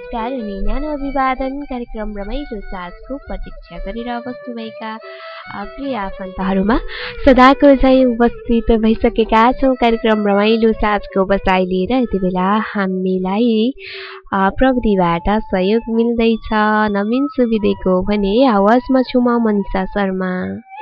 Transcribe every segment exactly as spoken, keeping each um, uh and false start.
नमस्कार अनि न्यानो अभिवादन कार्यक्रम रमाइलो साँझको प्रतीक्षा गरेर बस्नुभएका अ, प्रिय आफन्तहरूमा सदाको चाहिँ उपस्थित भइसकेका छौँ। कार्यक्रम रमाइलो साँझको बसाइ लिएर यति बेला हामीलाई अ, प्रविधिबाट सहयोग मिल्दैछ नवीन सुविदेको भने आवाजमा छु म मनिषा शर्मा।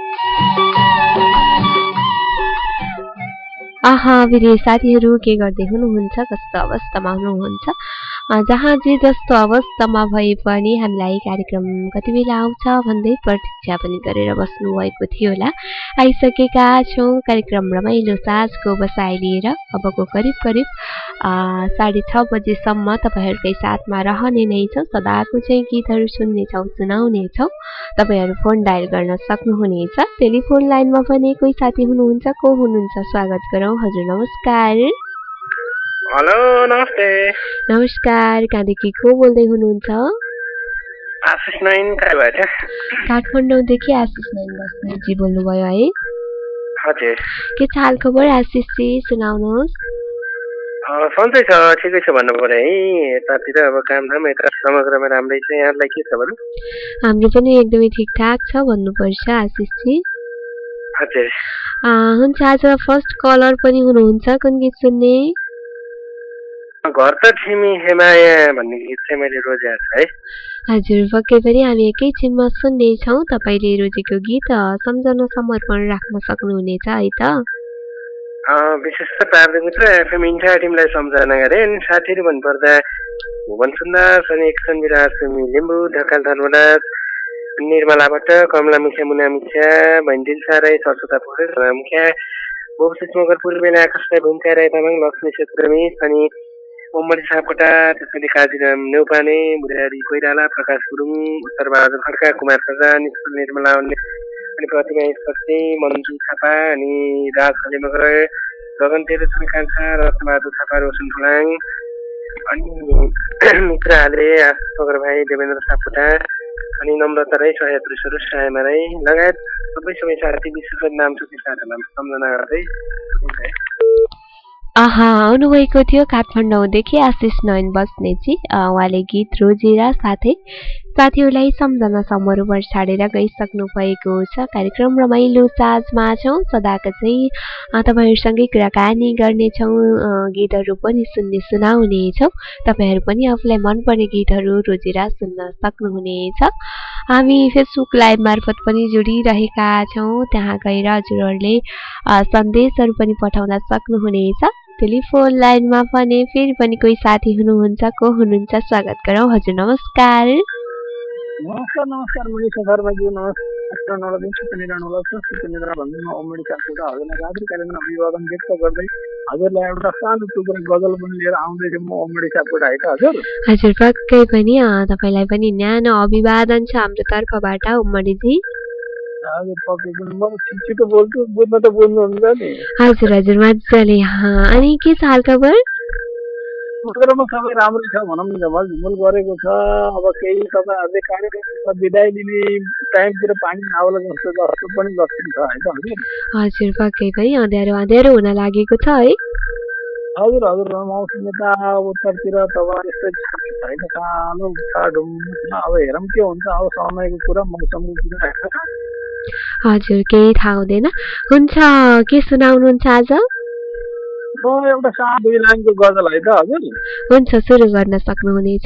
आहा वीर साथीहरू के गर्दै हुनुहुन्छ, कस्तो अवस्थामा हुनुहुन्छ, अ, जहाँ जे जस्तो अवस्थामा भए पनि हामीलाई कार्यक्रम कति बेला आउँछ भन्दै प्रतीक्षा पनि गरेर बस्नु भएको थियो होला। आइसकेका छौँ कार्यक्रम रमाइलो साँझको बसाइ लिएर अबको करिब करिब अ, साढे छ बजेसम्म तपाईँहरूकै साथमा रहने नै छौँ। सदाको चाहिँ गीतहरू सुन्नेछौँ, सुनाउनेछौँ। तपाईँहरू फोन डायल गर्न सक्नुहुनेछ। टेलिफोन लाइनमा पनि कोही साथी हुनुहुन्छ, को हुनुहुन्छ स्वागत गरौँ। हजुर नमस्कार। हेलो नमस्ते। नमस्कार, कहाँदेखि को बोल्दै हुनुहुन्छ? आशिष नयन कहाँबाट? काठमाडौँदेखि आशिष नयन बस्नेजी बोल्नुभयो है? हजुर। के छ हाल खबर आशिषजी, सुनाउनुहोस्। अँ, सन्चै छ, ठिकै छ भन्नु पर्यो है। यतातिर अब कामधाम यता समग्रमा राम्रै छ। यहाँलाई के छ भन्नु? हाम्रो पनि एकदमै ठिकठाक छ भन्नुपर्छ आशिषजी। हजुर। अ, हुन्छ, आज फर्स्ट कलर पनि हुनुहुन्छ, कुन गीत सुन्ने? घर त छिमी हेमाया भन्ने गीत चाहिँ मैले रोजेको छु है। हजुर, पक्कै पनि हामी एकैछिनमा सुन्नेछौँ। तपाईँले रोजेको गीत अ, सम्झना समर्पण राख्न सक्नुहुनेछ है त? अँ, विशेष त प्राविधिक र एफएम इन्डिया टिमलाई सम्झना गरेँ। अनि साथीहरू भन्नुपर्दा भुवन सुन्दास अनि एकसन विराज सुमी लिम्बू ढकाल धर्मराज निर्मलाबाट कमला मुखिया मुना मुखिया भैन्दिल साराई सरस्वता पोखरेल मुखिया बोबसिस मगर पूर्वेला आकाशलाई भूमिका राई तामाङ लक्ष्मी क्षेत्रमी अनि ओमडी सापकोटा त्यसपछि काजीराम नेउपाने बुढारी कोइराला प्रकाश गुरुङ उत्तर बहादुर खड्का कुमार सजा निष्ठुल निर्मला अनि प्रतिमा स्पर्शी मन्जु थापा अनि राज खले मगर गगन तेह्र कान्छा रत्नबहादुर थापा रोशन फलाङ अनि मित्र हाले आशिष मगर भाइ देवेन्द्र सापकोटा अनि नम्रता राई सहायत्री स्वरूप सायमा राई लगायत सबै सबै साथी विशेष गरी नाम छुट्टी साथीहरूलाई सम्झना गर्दै आहा आउनुभएको थियो काठमाडौँदेखि आशिष नयन बस्नेजी। अ, उहाँले गीत रोजेर साथै साथीहरूलाई सम्झना समरोवर छाडेर गइसक्नु भएको छ। कार्यक्रम रमाइलो साँझमा छौँ, सदाको चाहिँ अ, तपाईँहरूसँगै कुराकानी गर्नेछौँ, अ, गीतहरू पनि सुन्ने सुनाउनेछौँ। तपाईँहरू पनि आफूलाई मनपर्ने गीतहरू रोजेर सुन्न सक्नुहुनेछ। हामी फेसबुक लाइभ मार्फत पनि जोडिरहेका छौँ, त्यहाँ गएर हजुरहरूले अ, सन्देशहरू पनि पठाउन सक्नुहुनेछ। टेलिफोन लाइनमा पनि फेरि पनि कोही साथी हुनुहुन्छ, को हुनुहुन्छ स्वागत गरौँ। हजुर नमस्कार। नमस्कार नमस्कार मनिषा शर्माज्यू नमस्कार। नलदिन सुनिरहनु भएको छ। सुनिरहनु भन्दै म ओमडी सापकोटा हजुरलाई रात्रिकालीन अभिवादन व्यक्त गर्दै हजुरलाई एउटा सानो टुक्रा गजल पनि लिएर आउँदैछु म ओमडी सापकोटा है त हजुर। हजुर पक्कै पनि अ, तपाईँलाई पनि न्यानो अभिवादन छ हाम्रो तर्फबाट ओमडीजी। हजुर पक्कै पनि म छिटो बोल्छु, बुझ्न त बुझ्नुहुन्छ नि। हजुर हजुर मजाले। अँ, अनि के छ हाल खबर? मकरमा सबै राम्रै छ भनौँ न, झमल झुमल गरेको छ। अब केही तपाईँ अझै कार्यक्रम बिदाय लिने टाइमतिर पानी आउला जस्तो जस्तो पनि लक्षण छ है त हजुर। हजुर पक्कै पनि अँध्यारो अँध्यारो हुन लागेको छ है। हजुर हजुर मौसम यता उत्तरतिर तपाईँ यस्तै छैन, कालो ढुम छ। अब हेरौँ के हुन्छ, अब समयको कुरा मौसमको कुरा हेर्छ। हजुर केही थाहा हुँदैन। हुन्छ, के सुनाउनुहुन्छ आज? म एउटा सानो दुई लाइनको गजल है त हजुर। हुन्छ, सुरु गर्न सक्नुहुनेछ।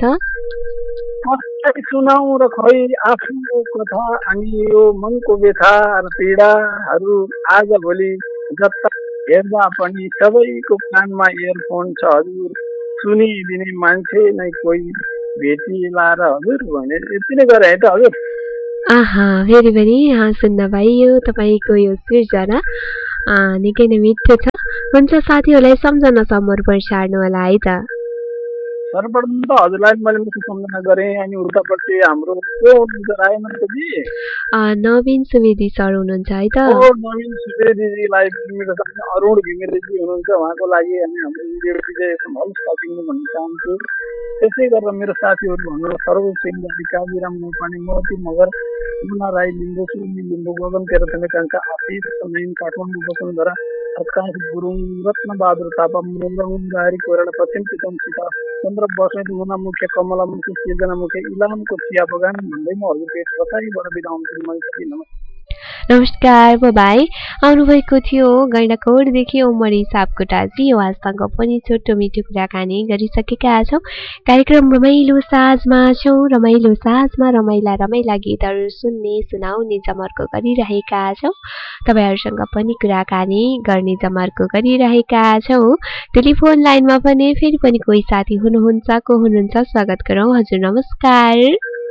कसलाई सुनाउँ र खै आफ्नो कथा अनि यो मनको व्यथा र पीडाहरू आजभोलि जता हेर्दा पनि सबैको कानमा इयरफोन छ हजुर। सुनिदिने मान्छे नै कोही भेटिला र हजुर भने यति नै गरे है त हजुर। आहा फेरि पनि यहाँ सुन्न पाइयो तपाईँको यो सिर्जना अ, निकै नै मिठो छ। हुन्छ, साथीहरूलाई सम्झना समर्पण छाड्नु होला है त। सर्वप्रथम त हजुरलाई मैले मुख्य सम्झना गरेँ। अनि उल्टापट्टि हाम्रो को हुनुहुन्छ रायमन्तजी अ, नवीन सुवेदी सर हुनुहुन्छ है त? ओ नवीन सुवेदीजीलाई मेरो साथी अरुण घिमिरेजी हुनुहुन्छ, उहाँको लागि अनि हाम्रो विजय हल स्टकिङ भन्न चाहन्छु। त्यसै गरेर मेरो साथीहरू भन्नु सर्व सिंह काजीराम नेपानी मोती मगर मुना राई लिम्बू सुमी लिम्बू गगन तेह्र कान्छा आशिष नयन काठमाडौँ वसुन्धरा प्रकाश गुरुङ, रत्नबहादुर थापा, मृङ्गहुन गारी कोइराला, पश्चिम चितवन सीता, चन्द्र बस्नेत, मुना मुखे, कमला मुखे, सृजना मुखे, इलामको चिया बगान भन्दै म हजुर पेट बसाइबाट बिदा हुन्छु। मैले नमस्कार। नमस्कार बाबाई, आउनुभएको थियो गैंडाकोटदेखि उमरी सापकोटाजी। उहाँसँग पनि छोटो मिठो कुराकानी गरिसकेका छौँ। कार्यक्रम रमाइलो साँझमा छौँ। रमाइलो साँझमा रमाइला रमाइला गीतहरू सुन्ने सुनाउने जमर्को गरिरहेका छौँ। तपाईँहरूसँग पनि कुराकानी गर्ने जमर्को गरिरहेका छौँ। टेलिफोन लाइनमा पनि फेरि पनि कोही साथी हुनुहुन्छ। को हुनुहुन्छ स्वागत गरौँ। हजुर नमस्कार।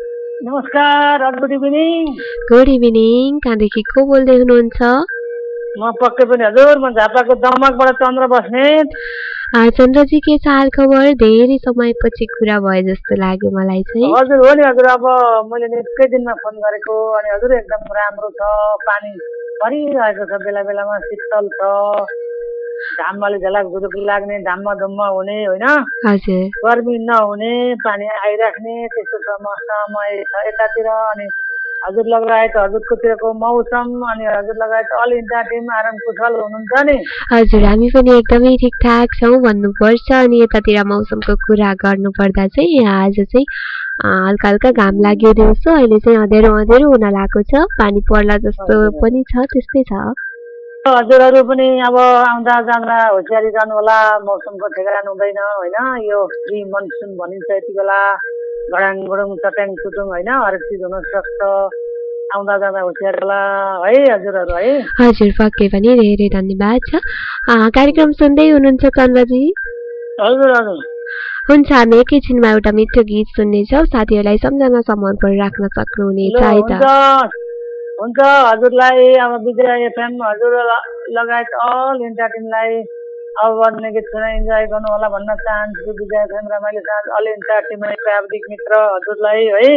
नमस्कार, गुड इभिनिङ। Good evening. कहाँदेखि को बोल्दै हुनुहुन्छ? म पक्कै पनि हजुर, म झापाको दमकबाट चन्द्र बस्नेत। चन्द्रजी के छ हाल खबर? धेरै समयपछि कुरा भयो जस्तो लाग्यो मलाई चाहिँ। हजुर हो नि हजुर, अब मैले निकै दिनमा फोन गरेको अनि हजुर एकदम राम्रो छ, पानी परिरहेको छ, बेला बेलामा शीतल छ, घामले झलक झुलुक लाग्ने, घाममा धुम्म हुने होइन, हजुर गर्मी नहुने, पानी आइराख्ने त्यस्तो समय छ यतातिर। अनि हजुर लगायत हजुरकोतिरको मौसम अनि हजुर लगायत अल इन्डिया टिम आराम कुशल हुनुहुन्छ नि? हजुर हामी पनि एकदमै ठिकठाक छौँ भन्नुपर्छ। अनि यतातिर मौसमको कुरा गर्नुपर्दा चाहिँ यहाँ आज चाहिँ हल्का हल्का घाम लाग्यो दिउँसो, अहिले चाहिँ अँध्यारो अँध्यारो हुन लागेको छ, पानी पर्ला जस्तो पनि छ, त्यस्तै छ। हजुरहरू पनि अब आउँदा जाँदा होसियारी रहनु होला, मौसमको ठेगान हुँदैन होइन। यो प्री मनसुन भनिन्छ यति बेला, गडाङ गुडुङ चट्याङ चुटुङ होइन, हरेक चिज हुन सक्छ। आउँदा जाँदा होसियार होला है हजुरहरू है। हजुर पक्कै पनि धेरै धन्यवाद छ। कार्यक्रम सुन्दै हुनुहुन्छ चन्द्रजी? हजुर हजुर हुन्छ, हामी एकैछिनमा एउटा मिठो गीत सुन्नेछौँ। साथीहरूलाई सम्झना समर्पण राख्न सक्नुहुनेछ है त? हुन्छ हजुरलाई अब विजय एफएम हजुर लगायत अल इन्डिया टिमलाई अब बन्ने गीत सुनाइ इन्जोय गर्नु होला भन्न चाहन्छु। विजय एफएम रमाइलो साँझ अल इन्डिया टिमलाई प्राविधिक मित्र हजुरलाई है।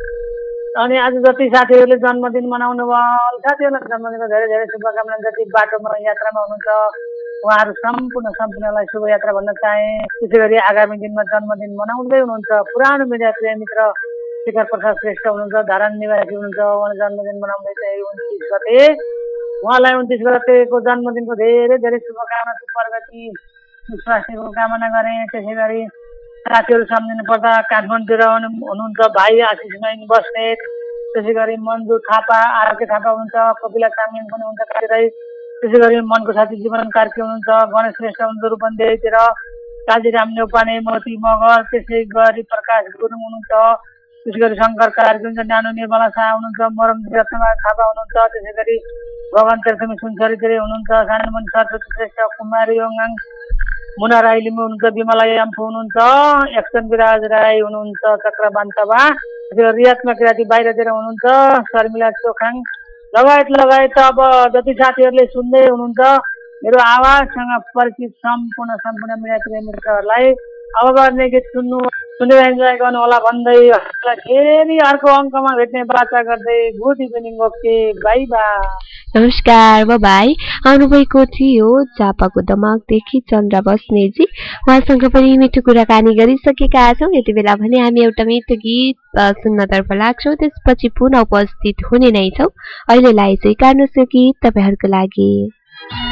अनि आज जति साथीहरूले जन्मदिन मनाउनु भयो, साथीहरूलाई जन्मदिनको धेरै धेरै शुभकामना। जति बाटोमा यात्रामा हुनुहुन्छ उहाँहरू सम्पूर्ण सम्पूर्णलाई शुभयात्रा भन्न चाहे। त्यसै गरी आगामी दिनमा जन्मदिन मनाउँदै हुनुहुन्छ पुरानो मिडिया प्रिय मित्र शिखर प्रसाद श्रेष्ठ हुनुहुन्छ, धारण निवासी हुनुहुन्छ, उहाँले जन्मदिन मनाउँदै चाहिँ उन्तिस गते। उहाँलाई उन्तिस गतेको जन्मदिनको धेरै धेरै शुभकामना, सुप्रगति स्वास्थ्यको कामना गरेँ। त्यसै गरी साथीहरू सम्झिनु पर्दा काठमाडौँतिर हुनुहुन्छ भाइ आशिष नैन बस्नेत, त्यसै गरी मन्जु थापा, आरोग्य थापा हुनुहुन्छ, कपिला चामलिङ पनि हुन्छ कालीराई, त्यसै गरी मनको साथी जीवन कार्की हुनुहुन्छ, गणेश श्रेष्ठ हुनुहुन्छ रूपन्देहीतिर, काजीराम नेउपाने मोती मगर, त्यसै गरी प्रकाश गुरुङ हुनुहुन्छ, त्यसै गरी शङ्कर कार्की हुन्छ, न्यानो निर्मला शाह हुनुहुन्छ, मरम रत्नबहादुर थापा हुनुहुन्छ, त्यसै गरी भगवान तीर्थमी सुनसरीतिर हुनुहुन्छ, सानोमन सरस्वती श्रेष्ठ, कुमारी योङाङ, मुना राई लिम्बू हुनुहुन्छ, विमला याम्फू हुनुहुन्छ, एक्सन विराज राई हुनुहुन्छ, चक्रबान्तवा, रियात्मा किराती बाहिरतिर हुनुहुन्छ, शर्मिला चोखाङ लगायत लगायत अब जति साथीहरूले सुन्दै हुनुहुन्छ मेरो आवाजसँग परिचित सम्पूर्ण सम्पूर्ण मिडिया मित्रहरूलाई अब गर्ने गीत सुन्नु सुनेर इन्जोय गर्नु होला भन्दै फेरि अर्को अङ्कमा भेट्ने बाचा गर्दै good evening, okay by by. नमस्कार बाई। आउनुभएको थियो झापाको दमकदेखि चन्द्र बस्नेतजी। उहाँसँग पनि मिठो कुराकानी गरिसकेका छौँ। यति बेला भने हामी एउटा मिठो गीत सुन्नतर्फ लाग्छौँ, त्यसपछि पुनः उपस्थित हुने नै छौँ। अहिलेलाई चाहिँ स्वीकार्नुहोस् यो गीत तपाईँहरूको लागि।